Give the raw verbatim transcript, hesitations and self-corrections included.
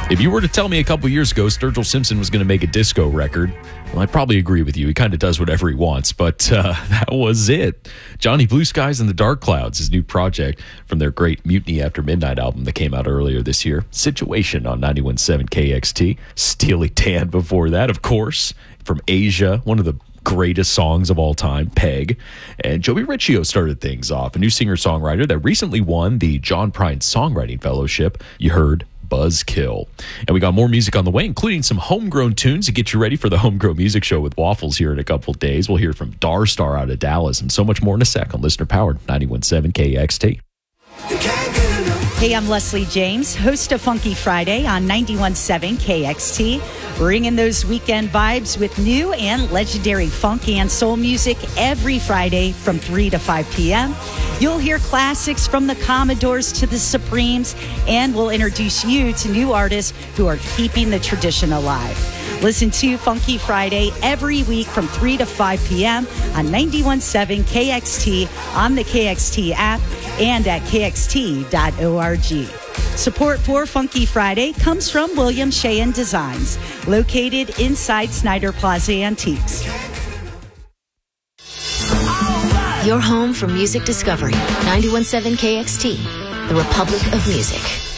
If you were to tell me a couple years ago Sturgill Simpson was going to make a disco record, well, I'd probably agree with you. He kind of does whatever he wants, but uh, that was it. Johnny Blue Skies and the Dark Clouds, his new project from their great Mutiny After Midnight album that came out earlier this year. Situation on ninety-one point seven K X T. Steely Dan before that, of course, from Asia, one of the greatest songs of all time, Peg. And Joey Riccio started things off, a new singer-songwriter that recently won the John Prine Songwriting Fellowship. You heard Buzzkill. And we got more music on the way, including some homegrown tunes to get you ready for the Homegrown Music Show with Waffles here in a couple of days. We'll hear from Darstar out of Dallas and so much more in a sec on Listener Powered ninety-one point seven K X T. Hey, I'm Leslie James, host of Funky Friday on ninety-one point seven K X T, bringing those weekend vibes with new and legendary funk and soul music every Friday from three to five p.m. You'll hear classics from the Commodores to the Supremes, and we'll introduce you to new artists who are keeping the tradition alive. Listen to Funky Friday every week from three to five p.m. on ninety-one point seven K X T, on the K X T app, and at K X T dot org. Support for Funky Friday comes from William Sheehan Designs, located inside Snyder Plaza Antiques. Your home for music discovery, ninety-one point seven K X T, the Republic of Music.